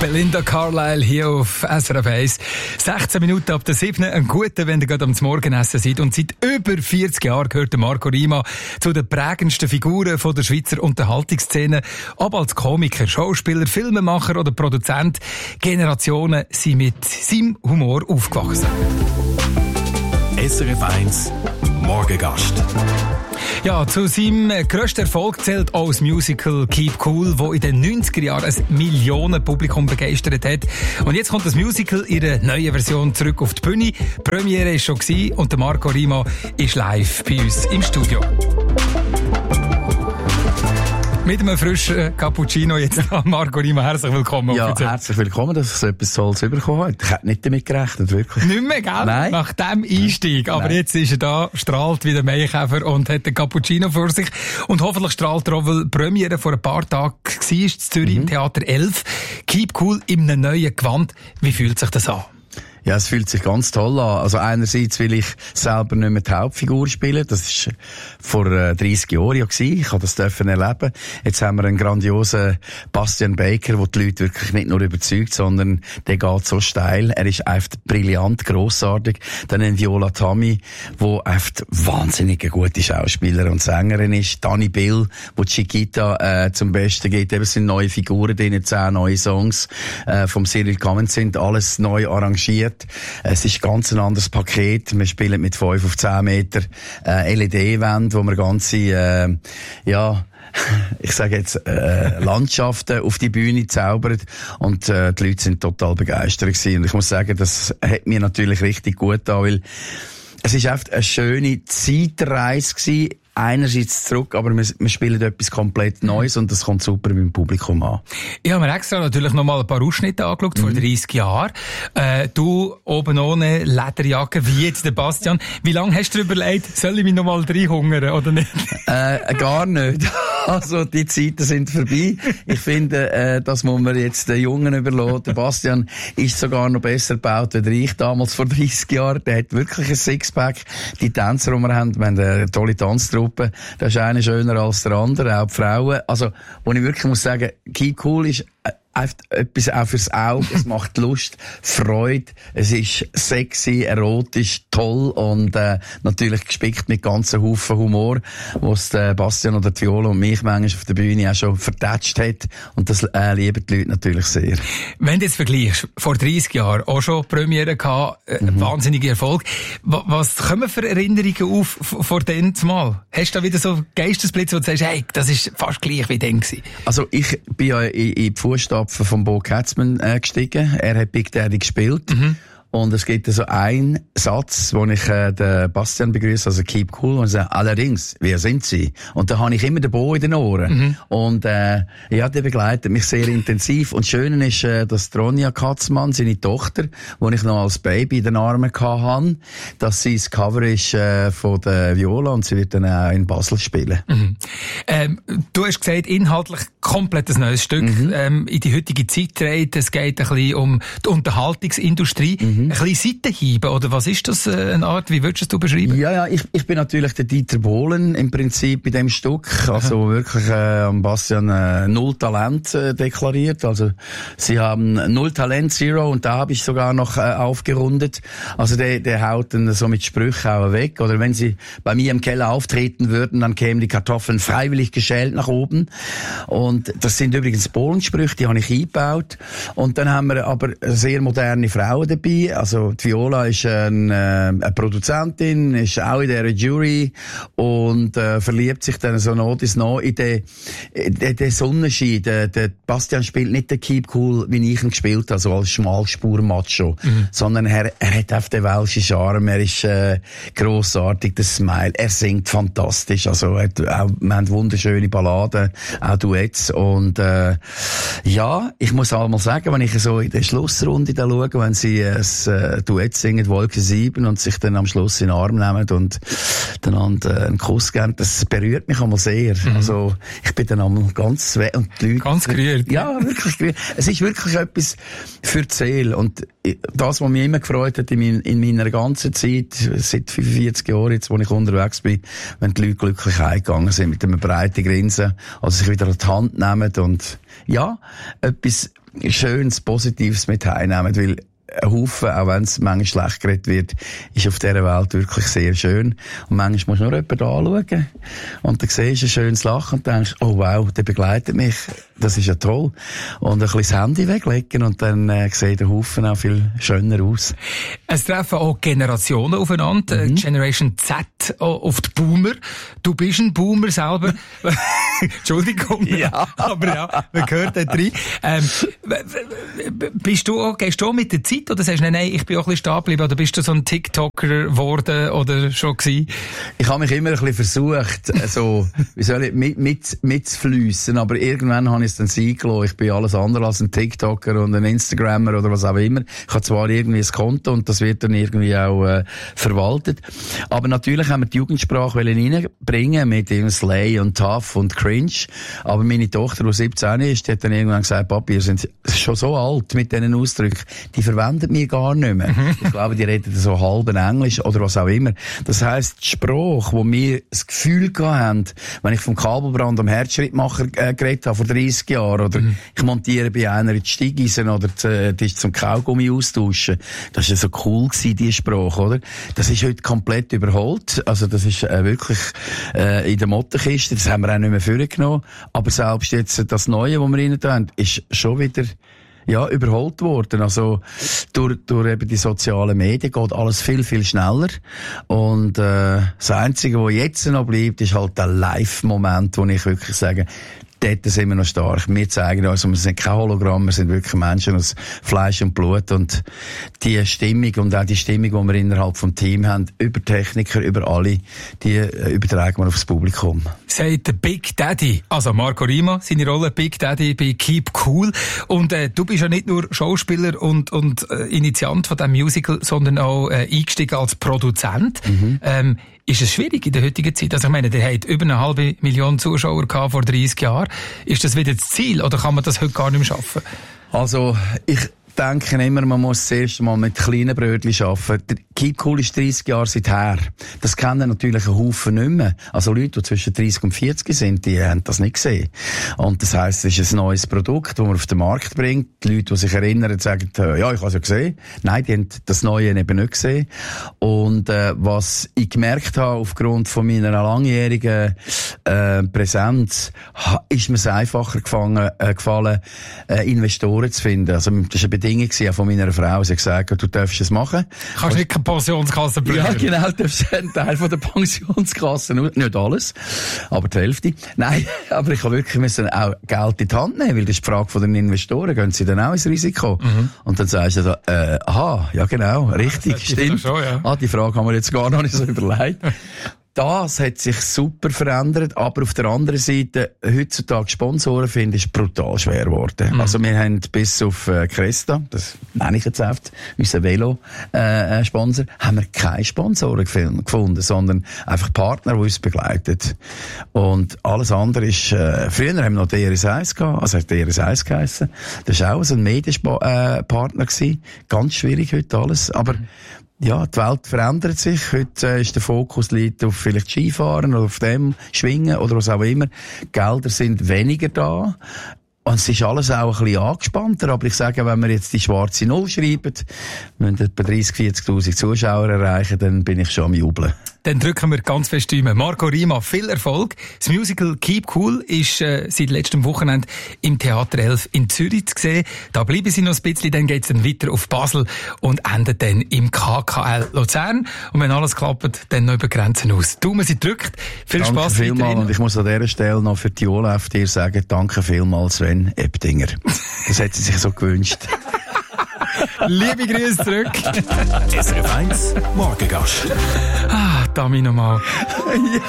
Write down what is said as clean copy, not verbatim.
Belinda Carlisle hier auf SRF 1. 16 Minuten ab der 7. Ein guter, wenn ihr gerade am Morgenessen seid. Und seit über 40 Jahren gehört Marco Rima zu den prägendsten Figuren von der Schweizer Unterhaltungsszene. Ob als Komiker, Schauspieler, Filmemacher oder Produzent. Generationen sind mit seinem Humor aufgewachsen. SRF 1 Morgengast. Ja, zu seinem grössten Erfolg zählt auch das Musical Keep Cool, das in den 90er Jahren ein Millionenpublikum begeistert hat. Und jetzt kommt das Musical in einer neuen Version zurück auf die Bühne. Die Premiere war schon und der Marco Rima ist live bei uns im Studio. Mit einem frischen Cappuccino jetzt Marco Rima, herzlich willkommen. Ja, herzlich willkommen, dass ich so etwas Tolles bekommen habe. Ich hätte nicht damit gerechnet, wirklich. Nicht mehr, gell? Nein. Nach dem Einstieg. Aber jetzt ist er da, strahlt wie der Maikäfer und hat den Cappuccino vor sich. Und hoffentlich strahlt er auch, weil die Premiere vor ein paar Tagen war, in Zürich im Theater 11. Keep Cool in einem neuen Gewand. Wie fühlt sich das an? Ja, es fühlt sich ganz toll an. Also einerseits will ich selber nicht mehr die Hauptfigur spielen. Das war vor 30 Jahren ja gewesen. Ich durfte das erleben. Jetzt haben wir einen grandiosen Bastian Baker, der die Leute wirklich nicht nur überzeugt, sondern der geht so steil. Er ist einfach brillant, grossartig. Dann ein Viola Tammy, die einfach wahnsinnig eine gute Schauspielerin und Sängerin ist. Dani Bill, die Chiquita zum Besten geht. Eben sind neue Figuren drin, 10 neue Songs vom Cyril Cummins sind alles neu arrangiert. Es ist ganz ein anderes Paket. Wir spielen mit 5 auf 10 Meter LED-Wände, wo wir ganze, ich sage jetzt, Landschaften auf die Bühne zaubern. Und die Leute sind total begeistert gewesen. Und ich muss sagen, das hat mir natürlich richtig gut getan, weil es ist einfach eine schöne Zeitreise gewesen. Einerseits zurück, aber wir spielen etwas komplett Neues und das kommt super beim Publikum an. Ich habe mir extra natürlich noch mal ein paar Ausschnitte angeschaut, vor 30 Jahren. Du oben ohne Lederjacke, wie jetzt der Bastian. Wie lange hast du dir überlegt, soll ich mich noch mal reinhungern oder nicht? Gar nicht. Also, die Zeiten sind vorbei. Ich finde, das muss man jetzt den Jungen überlassen. Der Bastian ist sogar noch besser gebaut als ich damals vor 30 Jahren. Der hat wirklich ein Sixpack. Die Tänzer, die wir haben eine tolle Tanztruppe. Das ist einer schöner als der andere, auch die Frauen. Also, wo ich wirklich muss sagen, Keep Cool ist einfach etwas auch fürs Auge. Es macht Lust, Freude. Es ist sexy, erotisch, toll und natürlich gespickt mit ganzen Haufen Humor, was Bastian oder die Viola und mich manchmal auf der Bühne auch schon vertätscht hat. Und das lieben die Leute natürlich sehr. Wenn du jetzt vergleichst, vor 30 Jahren auch schon Premiere gehabt, wahnsinniger Erfolg. Was kommen für Erinnerungen auf vor dem Mal? Hast du da wieder so Geistesblitze, wo du sagst, hey, das ist fast gleich wie dann gewesen? Also ich bin ja in die Fußstapfen von Bo Katzmann gestiegen. Er hat Big Daddy gespielt. Und es gibt so einen Satz, wo ich den Bastian begrüße, also Keep Cool, und sage, allerdings, wer sind Sie? Und da habe ich immer den Bo in den Ohren. Und der begleitet mich sehr intensiv. Und das Schöne ist, dass Ronja Katzmann, seine Tochter, die ich noch als Baby in den Armen hatte, dass sie das Cover ist von der Viola und sie wird dann auch in Basel spielen. Du hast gesagt, inhaltlich komplett ein neues Stück. In die heutige Zeit dreht. Es geht ein bisschen um die Unterhaltungsindustrie. Ein bisschen Seitenhiebe, oder was ist das eine Art? Wie würdest du beschreiben? Ja, ich bin natürlich der Dieter Bohlen im Prinzip bei dem Stück. Also wirklich Bastian 0 Talent deklariert. Also sie haben 0 Talent, 0 und da habe ich sogar noch aufgerundet. Also der haut dann so mit Sprüchen auch weg. Oder wenn sie bei mir im Keller auftreten würden, dann kämen die Kartoffeln freiwillig geschält nach oben. Und das sind übrigens Bohlensprüche, die habe ich eingebaut. Und dann haben wir aber sehr moderne Frauen dabei. Also die Viola ist eine Produzentin, ist auch in dieser Jury und verliebt sich dann so noch in den Sonnenschein. Der Bastian spielt nicht den Keep Cool, wie ich ihn gespielt habe, so als Schmalspur-Macho, sondern er hat auf den welschen Charme, er ist grossartig, der Smile, er singt fantastisch, also wir haben wunderschöne Balladen, auch Duets und ich muss auch mal sagen, wenn ich so in der Schlussrunde da schaue, wenn sie Duett singen, Wolke 7 und sich dann am Schluss in den Arm nehmen und einander einen Kuss geben, das berührt mich einmal sehr. Also ich bin dann einmal ganz und die Leute... Ganz gerührt. Ja, wirklich gerührt. Es ist wirklich etwas für die Seele und das, was mich immer gefreut hat in meiner ganzen Zeit, seit 45 Jahren jetzt, wo ich unterwegs bin, wenn die Leute glücklich heimgegangen sind mit einem breiten Grinsen, also sich wieder an die Hand nehmen und etwas Schönes, Positives mit heimnehmen, weil ein Haufen, auch wenn es manchmal schlecht geredet wird, ist auf dieser Welt wirklich sehr schön. Und manchmal musst du nur jemanden anschauen und dann siehst du ein schönes Lachen und denkst, oh wow, der begleitet mich, das ist ja toll. Und ein bisschen das Handy weglegen und dann sieht der Haufen auch viel schöner aus. Es treffen auch Generationen aufeinander, Generation Z auf die Boomer. Du bist ein Boomer selber. Entschuldigung. Ja. Aber ja, man gehört da rein. Gehst du auch mit der Zeit oder sagst du, nein, ich bin auch ein bisschen stehen geblieben, oder bist du so ein TikToker geworden oder schon gewesen? Ich habe mich immer ein bisschen versucht, so, wie soll ich, mitzufliessen, aber irgendwann habe ich es dann sein gelassen. Ich bin alles andere als ein TikToker und ein Instagrammer oder was auch immer. Ich habe zwar irgendwie ein Konto und das wird dann irgendwie auch verwaltet, aber natürlich haben wir die Jugendsprache reinbringen mit dem Slay und Tough und Cringe, aber meine Tochter, die 17 ist, die hat dann irgendwann gesagt, Papi, ihr seid schon so alt mit diesen Ausdrücken, die verwendet mir gar nicht mehr. Ich glaube, die reden so halben Englisch oder was auch immer. Das heisst, die Sprache, wo wir das Gefühl haben, wenn ich vom Kabelbrand am Herzschrittmacher geredet habe vor 30 Jahren oder ich montiere bei einer die Steigeisen oder die ist zum Kaugummi austauschen, das war ja so cool gewesen, die Sprache, oder? Das ist heute komplett überholt. Also das ist wirklich in der Mottenkiste, das haben wir auch nicht mehr vorgenommen. Aber selbst jetzt das Neue, was wir rein tun, ist schon wieder überholt worden. Also, durch eben die sozialen Medien geht alles viel, viel schneller. Und, das Einzige, was jetzt noch bleibt, ist halt der Live-Moment, wo ich wirklich sage, dort sind wir noch stark. Wir zeigen uns, wir sind kein Hologramm, wir sind wirklich Menschen aus Fleisch und Blut. Und die Stimmung und auch die Stimmung, die wir innerhalb vom Team haben, über Techniker, über alle, die übertragen wir aufs Publikum. Sagt der Big Daddy, also Marco Rima, seine Rolle Big Daddy bei Keep Cool. Und du bist ja nicht nur Schauspieler und Initiant von diesem Musical, sondern auch eingestiegen als Produzent. Ist es schwierig in der heutigen Zeit? Also ich meine, der hat über 500 000 Zuschauer gehabt vor 30 Jahren. Ist das wieder das Ziel oder kann man das heute gar nicht mehr schaffen? Also, ich denke immer, man muss das erste Mal mit kleinen Brötchen arbeiten. Der Keep Cool ist 30 Jahre seither. Das kennen natürlich einen Haufen nicht mehr. Also Leute, die zwischen 30 und 40 sind, die haben das nicht gesehen. Und das heisst, es ist ein neues Produkt, das man auf den Markt bringt. Die Leute, die sich erinnern, sagen, ja, ich habe es ja gesehen. Nein, die haben das Neue eben nicht gesehen. Und was ich gemerkt habe, aufgrund von meiner langjährigen Präsenz, ist mir es einfacher gefallen, Investoren zu finden. Also das ist eine Bedingung von meiner Frau. Sie hat gesagt, du darfst es machen. Kannst nicht keine Pensionskasse bringen. Ja, genau, du darfst einen Teil von der Pensionskasse, nicht alles, aber die Hälfte. Nein, aber ich habe wirklich auch Geld in die Hand nehmen, weil das ist die Frage von den Investoren. Gehen sie dann auch ins Risiko? Und dann sagst du so, aha, ja genau, richtig, stimmt. Schon, ja. Die Frage haben wir jetzt gar noch nicht so überlegt. Das hat sich super verändert, aber auf der anderen Seite, heutzutage Sponsoren finden, ist brutal schwer geworden. Also wir haben bis auf Cresta, das nenne ich jetzt oft, unser Velo-Sponsor, haben wir keine Sponsoren gefunden, sondern einfach Partner, die uns begleiten. Und alles andere ist, früher haben wir noch DRS1 gehabt, also hat DRS1 geheissen. Das war auch so ein Medienpartner gewesen. Ganz schwierig heute alles, aber ja, die Welt verändert sich. Heute ist der Fokus liegt auf vielleicht Skifahren oder auf dem Schwingen oder was auch immer. Gelder sind weniger da. Und es ist alles auch ein bisschen angespannter. Aber ich sage, wenn wir jetzt die schwarze Null schreiben, wenn wir etwa 30.000, 40.000 Zuschauer erreichen, dann bin ich schon am Jubeln. Dann drücken wir ganz fest die Daumen. Marco Rima, viel Erfolg. Das Musical Keep Cool ist seit letztem Wochenende im Theater 11 in Zürich zu sehen. Da bleiben sie noch ein bisschen, dann geht's dann weiter auf Basel und endet dann im KKL Luzern. Und wenn alles klappt, dann noch über Grenzen aus. Daumen sind gedrückt. Viel danke Spass vielmals. Und ich muss an dieser Stelle noch für die OLF dir sagen, danke vielmals, Sven Eptinger. Das hat sie sich so gewünscht. Liebe Grüße zurück. SRF 1 Morgengast. Dami nochmal.